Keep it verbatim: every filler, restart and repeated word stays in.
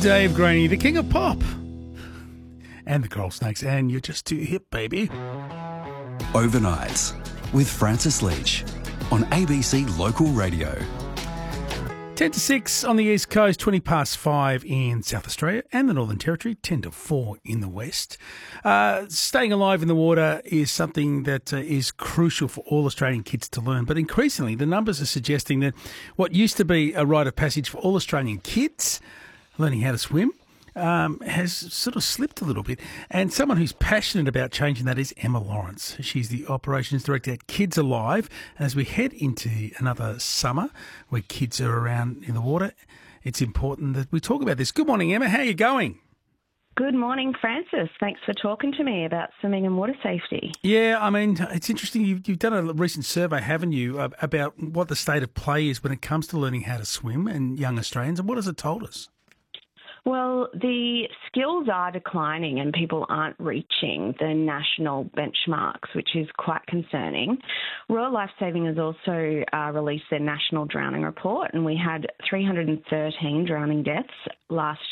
Dave Graney, the king of pop. And the Coral Snakes, and you're just too hip, baby. Overnights with Francis Leach on A B C Local Radio. ten to six on the East Coast, twenty past five in South Australia and the Northern Territory, ten to four in the West. Uh, staying alive in the water is something that uh, is crucial for all Australian kids to learn, but increasingly the numbers are suggesting that what used to be a rite of passage for all Australian kids, learning how to swim, Um, has sort of slipped a little bit. And someone who's passionate about changing that is Emma Lawrence. She's the Operations Director at Kids Alive. And as we head into another summer where kids are around in the water, it's important that we talk about this. Good morning, Emma. How are you going? Good morning, Francis. Thanks for talking to me about swimming and water safety. Yeah, I mean, it's interesting. You've, you've done a recent survey, haven't you, about what the state of play is when it comes to learning how to swim in young Australians. And what has it told us? Well, the skills are declining and people aren't reaching the national benchmarks, which is quite concerning. Royal Lifesaving has also uh, released their national drowning report, and we had three hundred thirteen drowning deaths last